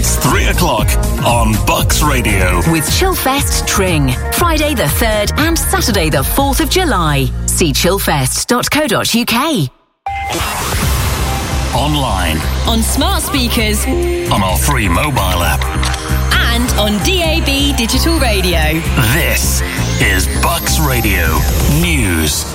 It's 3 o'clock on Bucks Radio. With Chillfest Tring, Friday the 3rd and Saturday the 4th of July. See chillfest.co.uk. Online. On smart speakers. On our free mobile app. And on DAB digital radio. This is Bucks Radio News.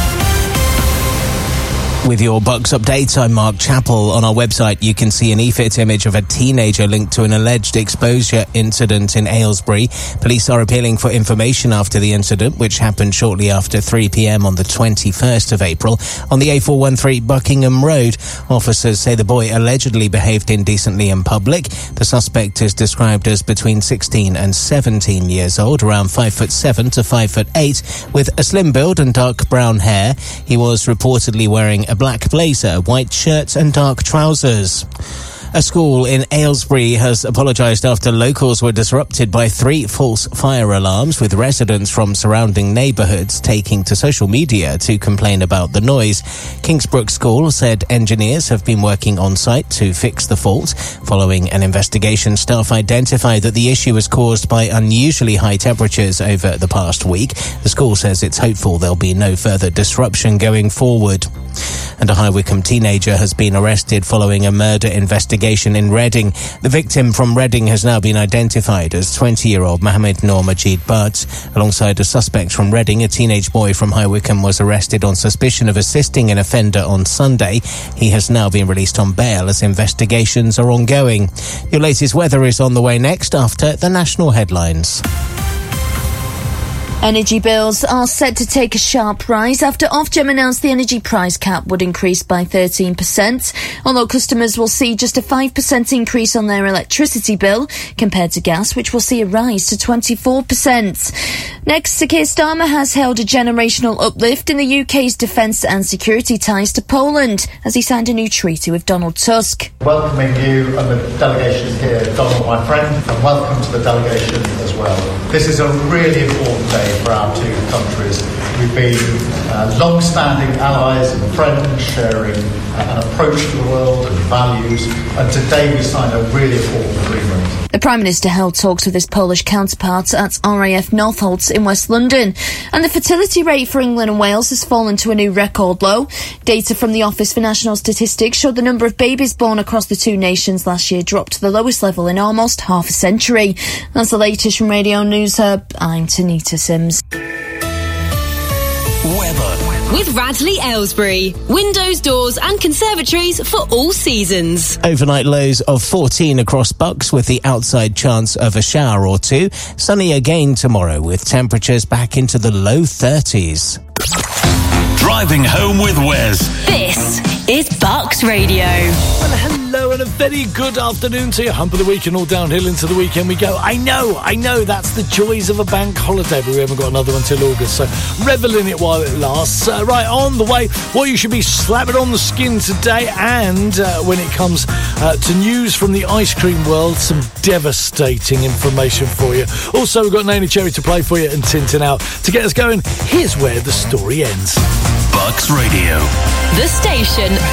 With your Bucks updates, I'm Mark Chappell. On our website, you can see an EFIT image of a teenager linked to an alleged exposure incident in Aylesbury. Police are appealing for information after the incident, which happened shortly after 3 p.m. on the 21st of April. On the A413 Buckingham Road, officers say the boy allegedly behaved indecently in public. The suspect is described as between 16 and 17 years old, around 5'7" to 5'8", with a slim build and dark brown hair. He was reportedly wearing a black blazer, white shirt and dark trousers. A school in Aylesbury has apologised after locals were disrupted by 3 false fire alarms, with residents from surrounding neighbourhoods taking to social media to complain about the noise. Kingsbrook School said engineers have been working on site to fix the fault. Following an investigation, staff identified that the issue was caused by unusually high temperatures over the past week. The school says it's hopeful there'll be no further disruption going forward. And a High Wycombe teenager has been arrested following a murder investigation in Reading. The victim from Reading has now been identified as 20-year-old Mohammed Noor Majid Butt. Alongside a suspect from Reading, a teenage boy from High Wycombe was arrested on suspicion of assisting an offender on Sunday. He has now been released on bail as investigations are ongoing. Your latest weather is on the way next after the national headlines. Energy bills are set to take a sharp rise after Ofgem announced the energy price cap would increase by 13%, although customers will see just a 5% increase on their electricity bill compared to gas, which will see a rise to 24%. Next, Sir Keir Starmer has hailed a generational uplift in the UK's defence and security ties to Poland as he signed a new treaty with Donald Tusk. Welcoming you and the delegation here, Donald, my friend, and welcome to the delegation as well. This is a really important day for our two countries. We've been long-standing allies and friends, sharing an approach to the world and values, and today we signed a really important agreement. The Prime Minister held talks with his Polish counterparts at RAF Northolt in West London, and the fertility rate for England and Wales has fallen to a new record low. Data from the Office for National Statistics showed the number of babies born across the two nations last year dropped to the lowest level in almost half a century. That's the latest from Radio News Hub. I'm Tanita Sims. Weather. With Radley Aylesbury. Windows, doors and conservatories for all seasons. Overnight lows of 14 across Bucks with the outside chance of a shower or two. Sunny again tomorrow with temperatures back into the low 30s. Driving home with Wes. This is Bucks Radio. Well, hello and a very good afternoon to you. Hump of the week and all downhill into the weekend we go. I know, that's the joys of a bank holiday, but we haven't got another until August, so revel in it while it lasts. Right, on the way, what you should be slapping on the skin today, and when it comes to news from the ice cream world, some devastating information for you. Also, we've got Naini Cherry to play for you and Tintin out. To get us going, here's where the story ends. Bucks Radio. The station